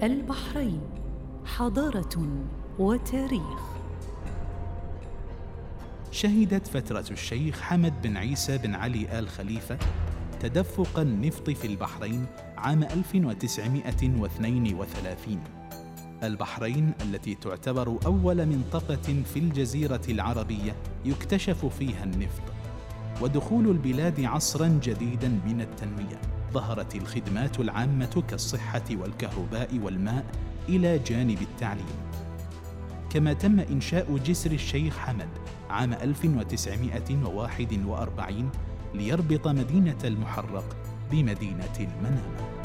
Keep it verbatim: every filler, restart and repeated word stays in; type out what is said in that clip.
البحرين حضارة وتاريخ. شهدت فترة الشيخ حمد بن عيسى بن علي آل خليفة تدفق النفط في البحرين عام ألف وتسعمائة واثنين وثلاثين. البحرين التي تعتبر أول منطقة في الجزيرة العربية يكتشف فيها النفط، ودخول البلاد عصراً جديداً من التنمية. ظهرت الخدمات العامة كالصحة والكهرباء والماء إلى جانب التعليم. كما تم إنشاء جسر الشيخ حمد عام ألف وتسعمائة وواحد وأربعين ليربط مدينة المحرق بمدينة المنامة.